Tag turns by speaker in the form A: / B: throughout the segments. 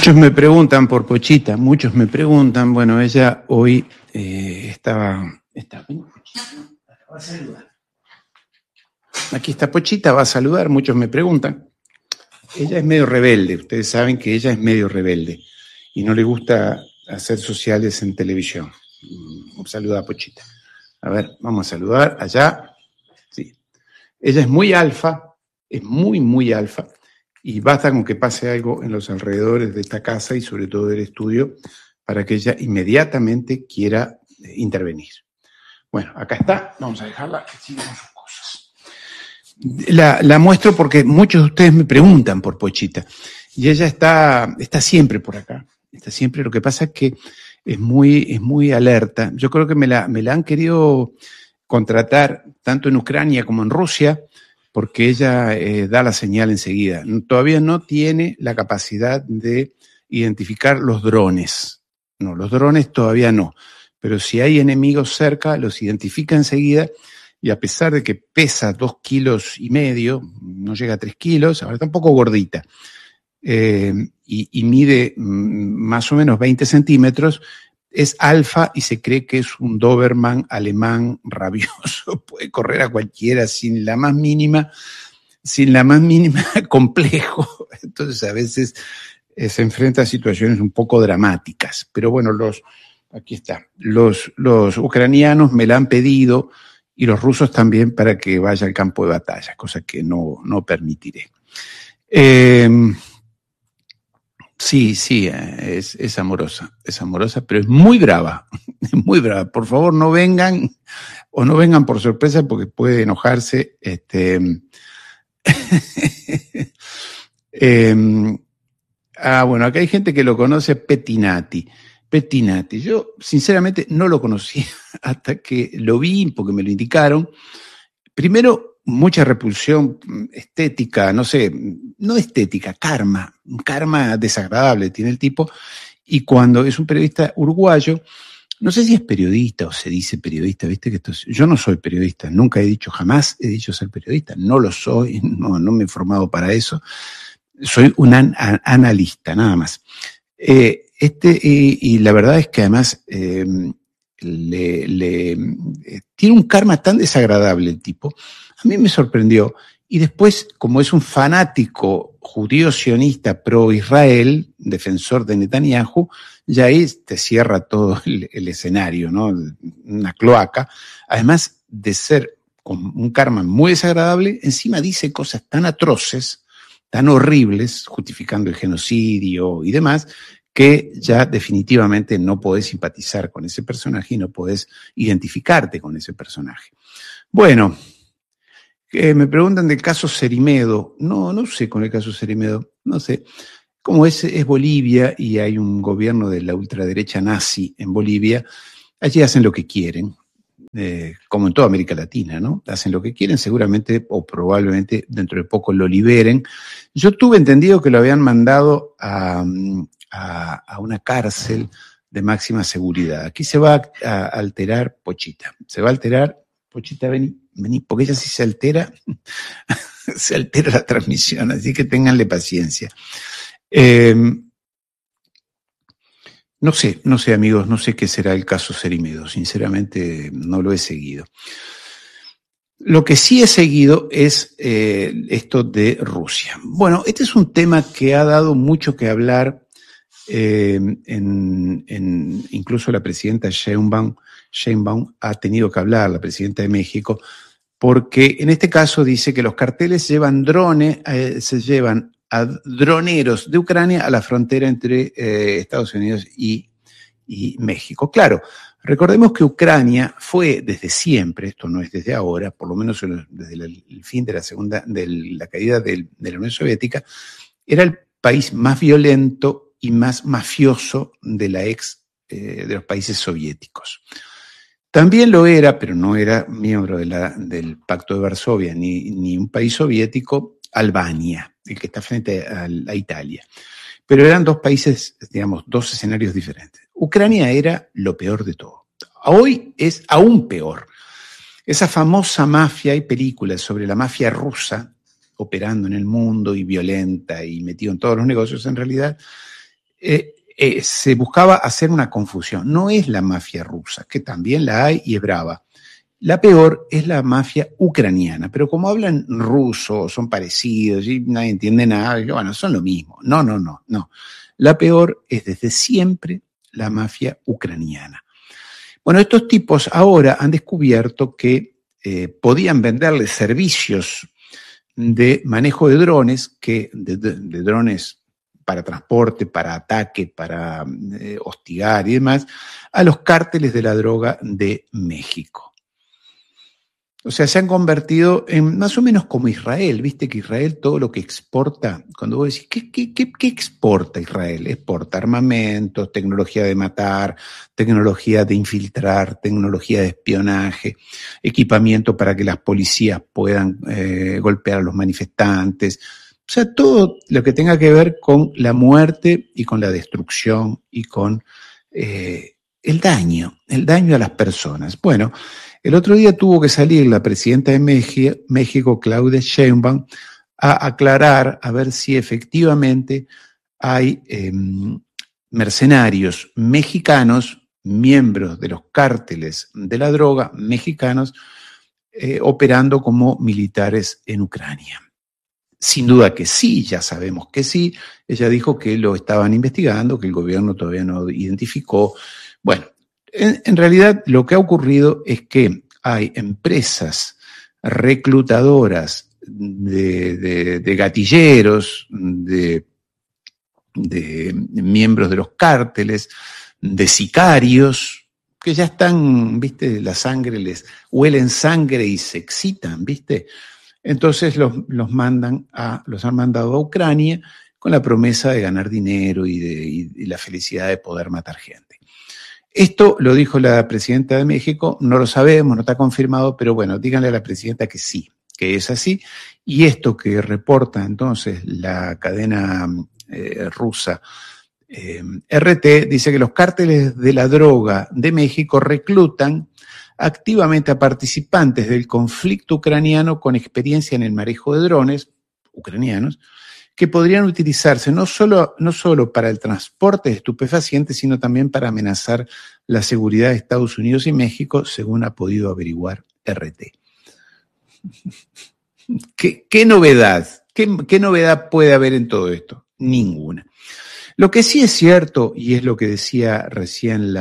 A: Muchos me preguntan por Pochita, muchos me preguntan, bueno, ella hoy va a saludar. Aquí está Pochita, va a saludar, muchos me preguntan. Ella es medio rebelde, ustedes saben que ella es medio rebelde y no le gusta hacer sociales en televisión. Saluda a Pochita. A ver, vamos a saludar allá. Sí. Ella es muy alfa, es muy alfa. Y basta con que pase algo en los alrededores de esta casa y sobre todo del estudio para que ella inmediatamente quiera intervenir. Bueno, acá está. Vamos a dejarla que siga con sus cosas. La muestro porque muchos de ustedes me preguntan por Pochita. Y ella está siempre por acá. Está siempre. Lo que pasa es que es muy alerta. Yo creo que me la han querido contratar tanto en Ucrania como en Rusia, porque ella da la señal enseguida. Todavía no tiene la capacidad de identificar los drones. No, los drones todavía no. Pero si hay enemigos cerca, los identifica enseguida y a pesar de que pesa 2,5 kilos, no llega a 3 kilos, ahora está un poco gordita, y mide más o menos 20 centímetros, es alfa y se cree que es un Doberman alemán rabioso, puede correr a cualquiera sin la más mínima complejo. Entonces a veces se enfrenta a situaciones un poco dramáticas. Pero bueno, aquí está. Los ucranianos me la han pedido y los rusos también para que vaya al campo de batalla, cosa que no permitiré. Sí, es amorosa, pero es muy brava, muy brava. Por favor, no vengan por sorpresa porque puede enojarse. Bueno, acá hay gente que lo conoce, Pettinati. Yo sinceramente no lo conocía hasta que lo vi porque me lo indicaron. Primero, mucha repulsión estética, no estética, karma desagradable tiene el tipo, y cuando es un periodista uruguayo, no sé si es periodista o se dice periodista, viste que yo no soy periodista, jamás he dicho ser periodista, no lo soy, no me he formado para eso, soy un analista, nada más. Y la verdad es que además tiene un karma tan desagradable el tipo. A mí me sorprendió. Y después, como es un fanático judío sionista pro-Israel, defensor de Netanyahu, ya ahí te cierra todo el escenario, ¿no? Una cloaca. Además de ser con un karma muy desagradable, encima dice cosas tan atroces, tan horribles, justificando el genocidio y demás, que ya definitivamente no podés simpatizar con ese personaje y no podés identificarte con ese personaje. Bueno, me preguntan del caso Cerimedo. No sé con el caso Cerimedo, no sé. Como es Bolivia y hay un gobierno de la ultraderecha nazi en Bolivia, allí hacen lo que quieren, como en toda América Latina, ¿no? Hacen lo que quieren, seguramente o probablemente dentro de poco lo liberen. Yo tuve entendido que lo habían mandado a una cárcel de máxima seguridad. Aquí se va a alterar Pochita. Pochita, vení, porque ella sí se altera, se altera la transmisión, así que ténganle paciencia. No sé, amigos, no sé qué será el caso Cerimedo, sinceramente no lo he seguido. Lo que sí he seguido es esto de Rusia. Bueno, este es un tema que ha dado mucho que hablar, incluso la presidenta Sheinbaum ha tenido que hablar, la presidenta de México, porque en este caso dice que los carteles se llevan a droneros de Ucrania a la frontera entre Estados Unidos y México. Claro, recordemos que Ucrania fue desde siempre, esto no es desde ahora, por lo menos desde el fin de la caída de la Unión Soviética, era el país más violento y más mafioso de de los países soviéticos. También lo era, pero no era miembro del Pacto de Varsovia ni un país soviético, Albania, el que está frente a Italia. Pero eran dos países, digamos, dos escenarios diferentes. Ucrania era lo peor de todo. Hoy es aún peor. Esa famosa mafia, hay películas sobre la mafia rusa operando en el mundo y violenta y metido en todos los negocios, en realidad se buscaba hacer una confusión. No es la mafia rusa, que también la hay y es brava. La peor es la mafia ucraniana, pero como hablan ruso, son parecidos y nadie entiende nada, bueno, son lo mismo. No. La peor es desde siempre la mafia ucraniana. Bueno, estos tipos ahora han descubierto que podían venderles servicios de manejo de drones, de drones para transporte, para ataque, para hostigar y demás, a los cárteles de la droga de México. O sea, se han convertido en más o menos como Israel. Viste que Israel todo lo que exporta, cuando vos decís, ¿qué exporta Israel? Exporta armamentos, tecnología de matar, tecnología de infiltrar, tecnología de espionaje, equipamiento para que las policías puedan golpear a los manifestantes. O sea, todo lo que tenga que ver con la muerte y con la destrucción y con el daño a las personas. Bueno, el otro día tuvo que salir la presidenta de México, Claudia Sheinbaum, a aclarar a ver si efectivamente hay mercenarios mexicanos, miembros de los cárteles de la droga mexicanos, operando como militares en Ucrania. Sin duda que sí, ya sabemos que sí. Ella dijo que lo estaban investigando, que el gobierno todavía no identificó. Bueno, en realidad lo que ha ocurrido es que hay empresas reclutadoras de gatilleros, de miembros de los cárteles, de sicarios, que ya están, viste, la sangre les huelen sangre y se excitan, viste. Entonces los han mandado a Ucrania con la promesa de ganar dinero y la felicidad de poder matar gente. Esto lo dijo la presidenta de México, no lo sabemos, no está confirmado, pero bueno, díganle a la presidenta que sí, que es así. Y esto que reporta entonces la cadena rusa RT, dice que los cárteles de la droga de México reclutan activamente a participantes del conflicto ucraniano con experiencia en el manejo de drones ucranianos, que podrían utilizarse no solo para el transporte de estupefacientes, sino también para amenazar la seguridad de Estados Unidos y México, según ha podido averiguar RT. ¿Qué novedad? ¿Qué novedad puede haber en todo esto? Ninguna. Lo que sí es cierto, y es lo que decía recién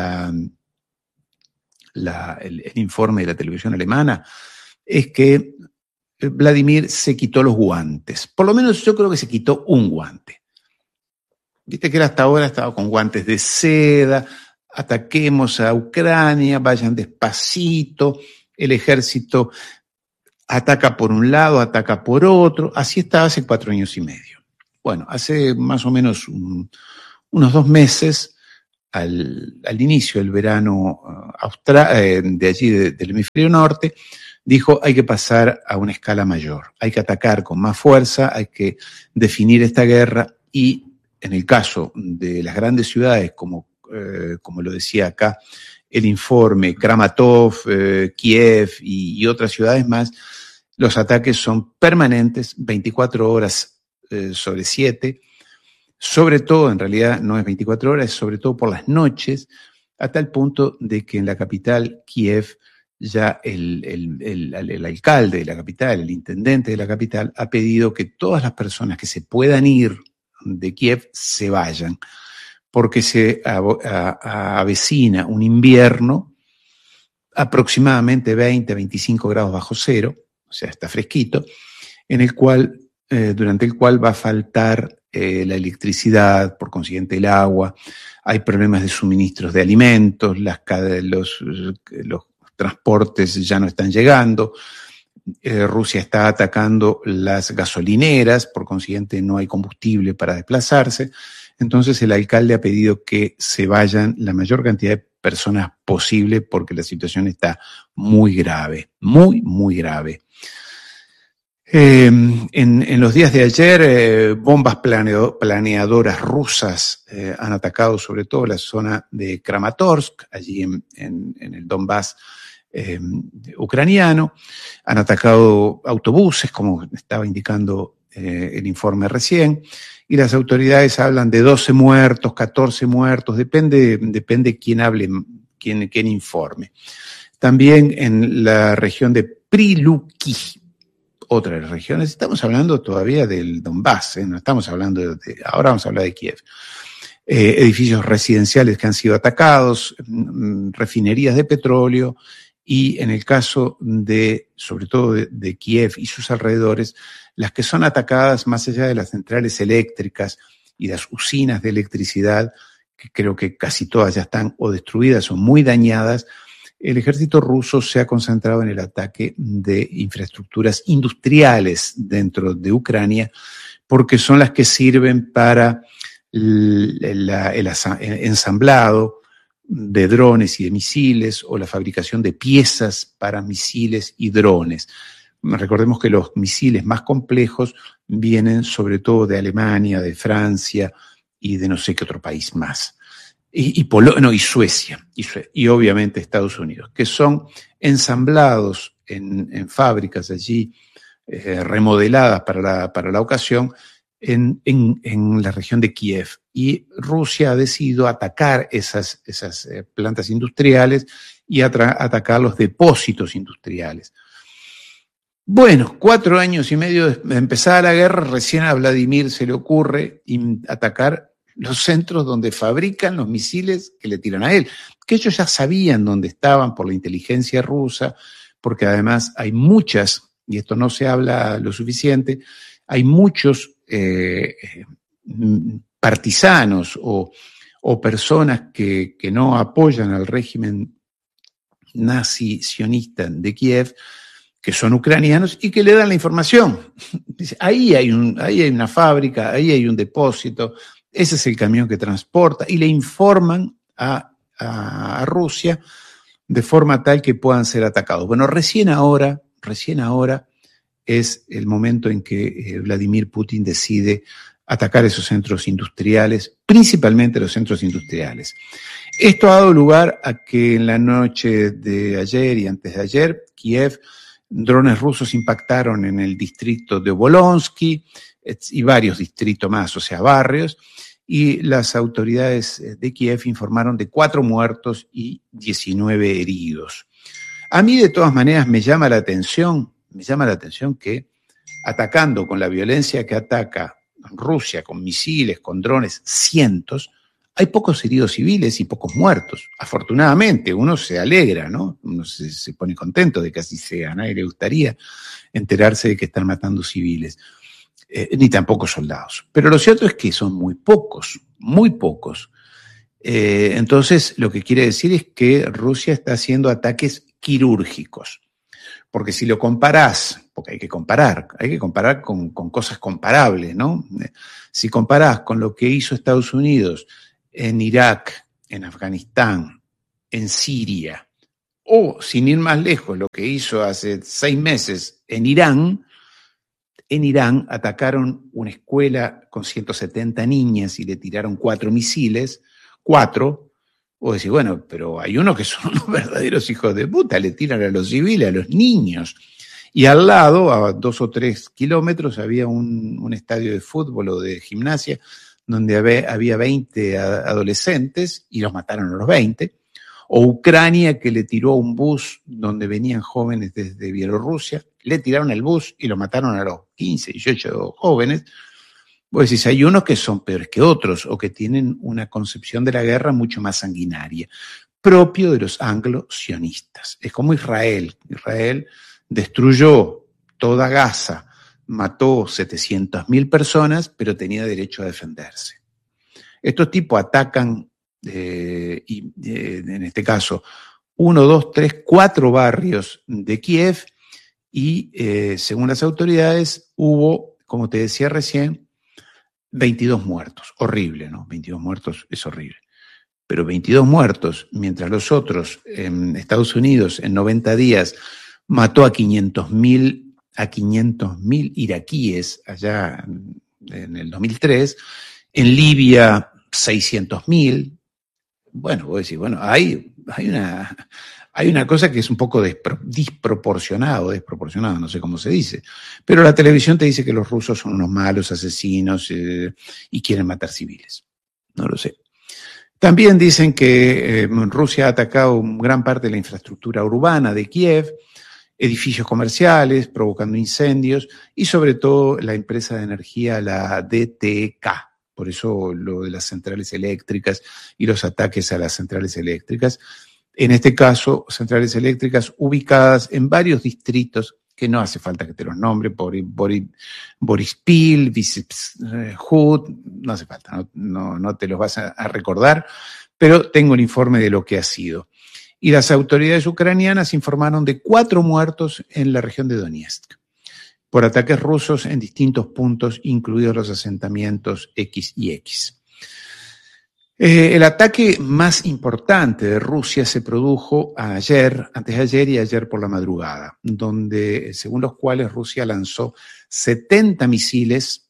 A: el informe de la televisión alemana, es que Vladimir se quitó los guantes. Por lo menos yo creo que se quitó un guante. Viste que él hasta ahora estaba con guantes de seda, ataquemos a Ucrania, vayan despacito, el ejército ataca por un lado, ataca por otro. Así estaba hace 4 años y medio. Bueno, hace más o menos unos 2 meses, al inicio del verano de allí del hemisferio norte, dijo hay que pasar a una escala mayor, hay que atacar con más fuerza, hay que definir esta guerra y en el caso de las grandes ciudades, como lo decía acá el informe, Kramatorsk, Kiev y otras ciudades más, los ataques son permanentes, 24 horas sobre 7, sobre todo, en realidad no es 24 horas, es sobre todo por las noches, a tal punto de que en la capital, Kiev, ya el alcalde de la capital, el intendente de la capital, ha pedido que todas las personas que se puedan ir de Kiev se vayan, porque se avecina un invierno aproximadamente 20-25 grados bajo cero, o sea, está fresquito, durante el cual va a faltar la electricidad, por consiguiente el agua, hay problemas de suministros de alimentos, los transportes ya no están llegando, Rusia está atacando las gasolineras, por consiguiente no hay combustible para desplazarse, entonces el alcalde ha pedido que se vayan la mayor cantidad de personas posible porque la situación está muy grave, muy grave. En los días de ayer, bombas planeadoras rusas han atacado sobre todo la zona de Kramatorsk, allí en el Donbass ucraniano. Han atacado autobuses, como estaba indicando el informe recién, y las autoridades hablan de 12 muertos, 14 muertos, depende quién hable, quién informe. También en la región de Priluki, otra de las regiones, estamos hablando todavía del Donbass, no estamos hablando ahora vamos a hablar de Kiev. Edificios residenciales que han sido atacados, refinerías de petróleo, y en el caso sobre todo de Kiev y sus alrededores, las que son atacadas más allá de las centrales eléctricas y las usinas de electricidad, que creo que casi todas ya están o destruidas o muy dañadas, el ejército ruso se ha concentrado en el ataque de infraestructuras industriales dentro de Ucrania, porque son las que sirven para el ensamblado de drones y de misiles, o la fabricación de piezas para misiles y drones. Recordemos que los misiles más complejos vienen sobre todo de Alemania, de Francia y de no sé qué otro país más. Y Suecia, y obviamente Estados Unidos, que son ensamblados en fábricas allí remodeladas para la ocasión en la región de Kiev. Y Rusia ha decidido atacar esas plantas industriales y atacar los depósitos industriales. Bueno, 4 años y medio de empezada la guerra, recién a Vladimir se le ocurre atacar los centros donde fabrican los misiles que le tiran a él, que ellos ya sabían dónde estaban por la inteligencia rusa, porque además hay muchas, y esto no se habla lo suficiente, hay muchos partisanos o personas que no apoyan al régimen nazi sionista de Kiev, que son ucranianos y que le dan la información. Dice, ahí hay una fábrica, ahí hay un depósito, ese es el camión que transporta, y le informan a Rusia de forma tal que puedan ser atacados. Bueno, recién ahora es el momento en que Vladimir Putin decide atacar esos centros industriales, principalmente los centros industriales. Esto ha dado lugar a que en la noche de ayer y antes de ayer, Kiev, drones rusos impactaron en el distrito de Obolonsky y varios distritos más, o sea, barrios, y las autoridades de Kiev informaron de 4 muertos y 19 heridos. A mí, de todas maneras, me llama la atención que, atacando con la violencia que ataca Rusia, con misiles, con drones, cientos, hay pocos heridos civiles y pocos muertos. Afortunadamente, uno se alegra, ¿no? Uno se pone contento de que así sea. A nadie le gustaría enterarse de que están matando civiles, ni tampoco soldados. Pero lo cierto es que son muy pocos, muy pocos. Entonces, lo que quiere decir es que Rusia está haciendo ataques quirúrgicos. Porque si lo comparás, porque hay que comparar con cosas comparables, ¿no? Si comparás con lo que hizo Estados Unidos en Irak, en Afganistán, en Siria, o sin ir más lejos, lo que hizo hace 6 meses en Irán atacaron una escuela con 170 niñas y le tiraron 4 misiles, 4. Vos decís, bueno, pero hay unos que son unos verdaderos hijos de puta, le tiran a los civiles, a los niños. Y al lado, a 2 o 3 kilómetros, había un estadio de fútbol o de gimnasia donde había 20 adolescentes y los mataron a los 20. O Ucrania, que le tiró un bus donde venían jóvenes desde Bielorrusia, le tiraron el bus y lo mataron a los 15, 18 jóvenes. Vos decís, hay unos que son peores que otros o que tienen una concepción de la guerra mucho más sanguinaria, propio de los anglo-sionistas. Es como Israel. Israel destruyó toda Gaza, mató 700.000 personas, pero tenía derecho a defenderse. Estos tipos atacan, en este caso, 1, 2, 3, 4 barrios de Kiev y, según las autoridades, hubo, como te decía recién, 22 muertos. Horrible, ¿no? 22 muertos es horrible. Pero 22 muertos, mientras los otros, en Estados Unidos, en 90 días, mató a 500.000 iraquíes allá en el 2003, en Libia 600.000. Bueno, vos decís, bueno, hay Hay una cosa que es un poco desproporcionado, no sé cómo se dice, pero la televisión te dice que los rusos son unos malos asesinos y quieren matar civiles. No lo sé. También dicen que Rusia ha atacado gran parte de la infraestructura urbana de Kiev, edificios comerciales, provocando incendios y sobre todo la empresa de energía, la DTK. Por eso lo de las centrales eléctricas y los ataques a las centrales eléctricas. En este caso, centrales eléctricas ubicadas en varios distritos que no hace falta que te los nombre, Borispil, Hud, no hace falta, no te los vas a recordar, pero tengo el informe de lo que ha sido. Y las autoridades ucranianas informaron de 4 muertos en la región de Donetsk por ataques rusos en distintos puntos, incluidos los asentamientos X y X. El ataque más importante de Rusia se produjo antes de ayer y ayer por la madrugada, donde, según los cuales Rusia lanzó 70 misiles,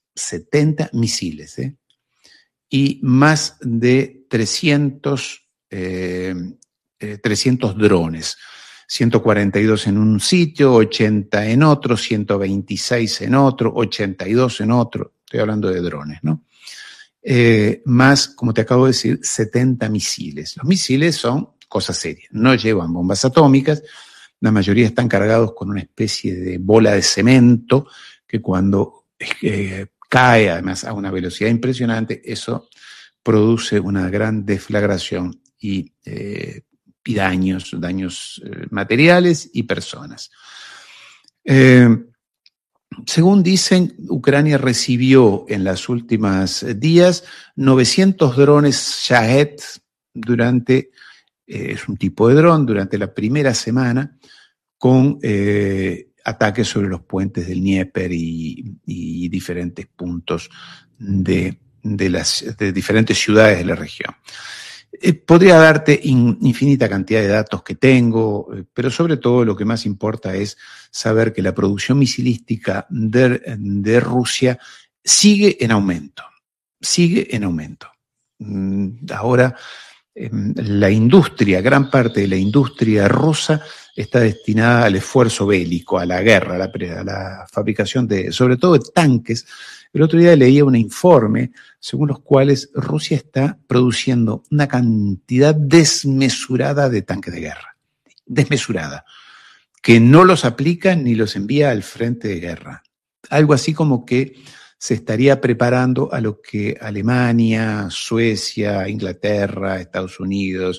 A: y más de 300 drones. 142 en un sitio, 80 en otro, 126 en otro, 82 en otro. Estoy hablando de drones, ¿no? Más, como te acabo de decir, 70 misiles. Los misiles son cosas serias, no llevan bombas atómicas, la mayoría están cargados con una especie de bola de cemento que cuando cae además a una velocidad impresionante, eso produce una gran deflagración y daños materiales y personas. Según dicen, Ucrania recibió en los últimos días 900 drones Shahed es un tipo de dron, durante la primera semana, con ataques sobre los puentes del Dnieper y diferentes puntos de diferentes ciudades de la región. Podría darte infinita cantidad de datos que tengo, pero sobre todo lo que más importa es saber que la producción misilística de Rusia sigue en aumento. Ahora, gran parte de la industria rusa está destinada al esfuerzo bélico, a la guerra, a la fabricación sobre todo de tanques. El otro día leía un informe según los cuales Rusia está produciendo una cantidad desmesurada de tanques de guerra. Desmesurada. Que no los aplica ni los envía al frente de guerra. Algo así como que se estaría preparando a lo que Alemania, Suecia, Inglaterra, Estados Unidos,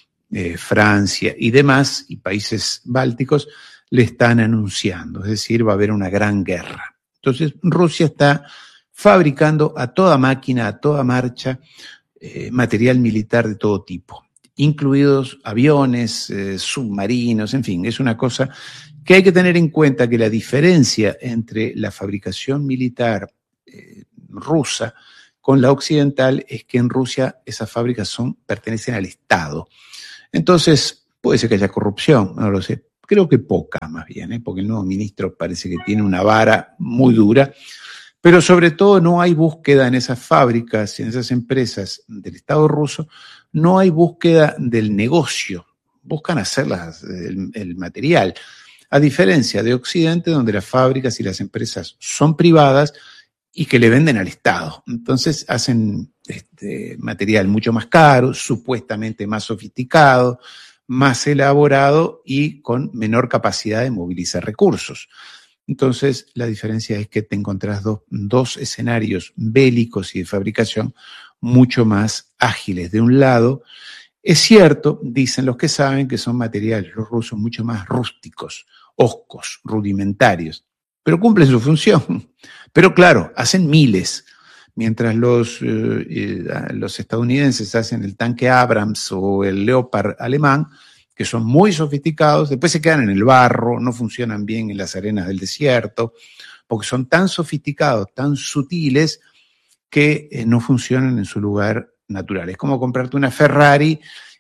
A: Francia y demás, y países bálticos, le están anunciando. Es decir, va a haber una gran guerra. Entonces, Rusia está fabricando a toda máquina, a toda marcha, material militar de todo tipo, incluidos aviones, submarinos, en fin, es una cosa que hay que tener en cuenta, que la diferencia entre la fabricación militar rusa con la occidental es que en Rusia esas fábricas pertenecen al Estado. Entonces, puede ser que haya corrupción, no lo sé. Creo que poca, más bien, porque el nuevo ministro parece que tiene una vara muy dura, pero sobre todo no hay búsqueda en esas fábricas, en esas empresas del Estado ruso, no hay búsqueda del negocio, buscan hacerlas, el material, a diferencia de Occidente, donde las fábricas y las empresas son privadas y que le venden al Estado. Entonces hacen material mucho más caro, supuestamente más sofisticado, más elaborado y con menor capacidad de movilizar recursos. Entonces, la diferencia es que te encontrás dos escenarios bélicos y de fabricación mucho más ágiles. De un lado, es cierto, dicen los que saben, que son materiales, los rusos, mucho más rústicos, hoscos, rudimentarios, pero cumplen su función. Pero claro, hacen miles. Mientras los estadounidenses hacen el tanque Abrams o el Leopard alemán, que son muy sofisticados, después se quedan en el barro, no funcionan bien en las arenas del desierto, porque son tan sofisticados, tan sutiles, que no funcionan en su lugar natural. Es como comprarte una Ferrari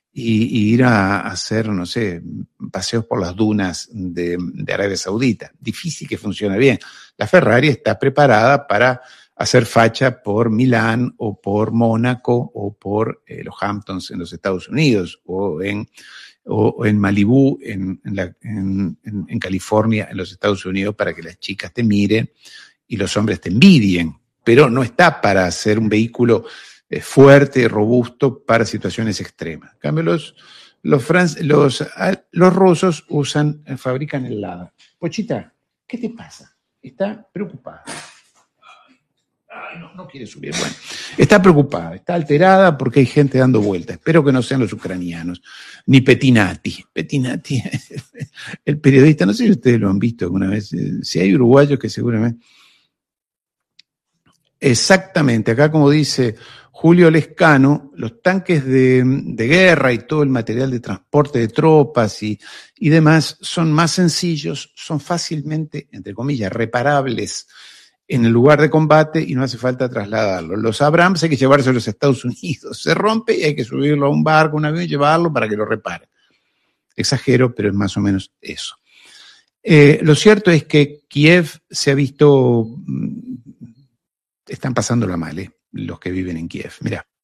A: y ir a hacer, no sé, paseos por las dunas de Arabia Saudita. Difícil que funcione bien. La Ferrari está preparada para hacer facha por Milán o por Mónaco o por los Hamptons en los Estados Unidos o en Malibú en California en los Estados Unidos para que las chicas te miren y los hombres te envidien, pero no está para ser un vehículo fuerte, robusto para situaciones extremas. En cambio, los rusos fabrican el Lada. Pochita, ¿qué te pasa? Está preocupada. Ay, no quiere subir. Bueno, está preocupada, está alterada porque hay gente dando vueltas. Espero que no sean los ucranianos, ni Pettinati. Pettinati, el periodista, no sé si ustedes lo han visto alguna vez. Si hay uruguayos que seguramente... Exactamente, acá como dice Julio Lescano, los tanques de guerra y todo el material de transporte de tropas y demás son más sencillos, son fácilmente, entre comillas, reparables en el lugar de combate y no hace falta trasladarlos. Los Abrams hay que llevarse a los Estados Unidos, se rompe y hay que subirlo a un barco, un avión y llevarlo para que lo repare. Exagero, pero es más o menos eso. Lo cierto es que Kiev se ha visto... Están pasándola mal, los que viven en Kiev. Mirá.